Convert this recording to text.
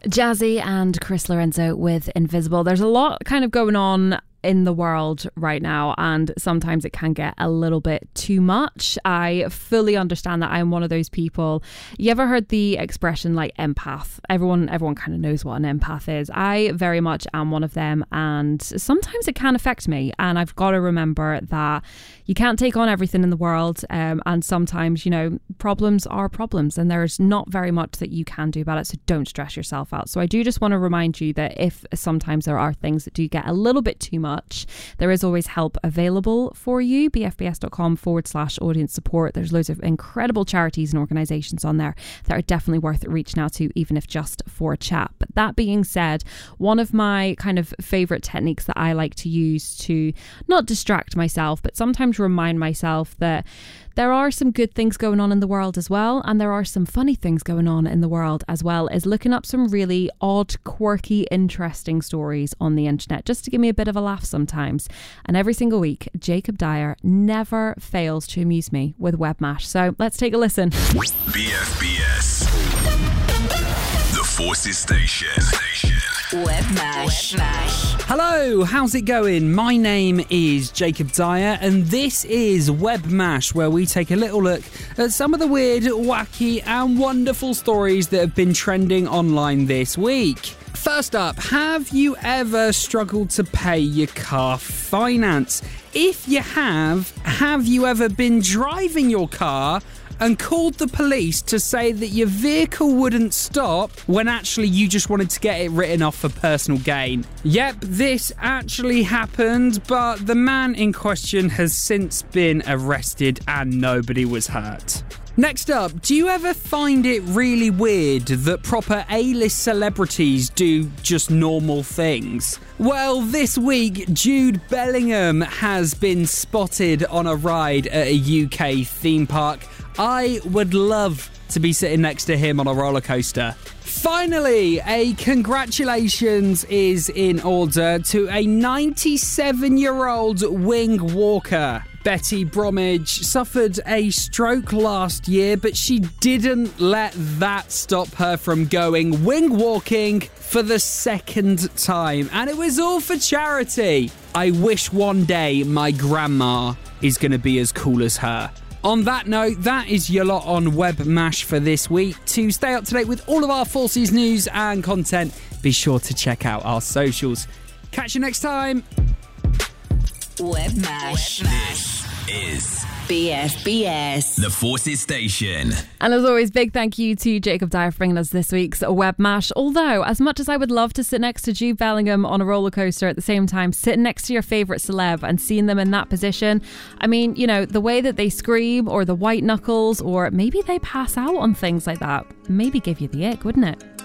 Jazzy and Chris Lorenzo with Invisible. There's a lot kind of going on in the world right now, and sometimes it can get a little bit too much. I fully understand that. I'm one of those people. You ever heard the expression like empath? Everyone kind of knows what an empath is. I very much am one of them, and sometimes it can affect me, and I've got to remember that you can't take on everything in the world, and sometimes, you know, problems are problems and there's not very much that you can do about it, so don't stress yourself out. So I do just want to remind you that if sometimes there are things that do get a little bit too much, there is always help available for you. bfbs.com/audience support. There's loads of incredible charities and organisations on there that are definitely worth reaching out to, even if just for a chat. But that being said, one of my kind of favourite techniques that I like to use to not distract myself, but sometimes remind myself that there are some good things going on in the world as well, and there are some funny things going on in the world as well, is looking up some really odd, quirky, interesting stories on the internet, just to give me a bit of a laugh sometimes. And every single week, Jacob Dyer never fails to amuse me with Webmash. So let's take a listen. BFBS, the Forces Station. Webmash. Hello, how's it going? My name is Jacob Dyer, and this is Webmash, where we take a little look at some of the weird, wacky and wonderful stories that have been trending online this week. First up, have you ever struggled to pay your car finance? If you have you ever been driving your car and called the police to say that your vehicle wouldn't stop when actually you just wanted to get it written off for personal gain? Yep, this actually happened, but the man in question has since been arrested and nobody was hurt. Next up, do you ever find it really weird that proper A-list celebrities do just normal things? Well, this week, Jude Bellingham has been spotted on a ride at a UK theme park. I would love to be sitting next to him on a roller coaster. Finally, a congratulations is in order to a 97-year-old wing walker. Betty Bromwich suffered a stroke last year, but she didn't let that stop her from going wing walking for the second time. And it was all for charity. I wish one day my grandma is going to be as cool as her. On that note, that is your lot on Webmash for this week. To stay up to date with all of our Forces news and content, be sure to check out our socials. Catch you next time. Webmash. This is BFBS, the Forces Station. And as always, big thank you to Jacob Dyer for bringing us this week's Webmash. Although, as much as I would love to sit next to Jude Bellingham on a roller coaster, at the same time, sitting next to your favourite celeb and seeing them in that position, I mean, you know, the way that they scream or the white knuckles, or maybe they pass out on things like that, maybe give you the ick, wouldn't it?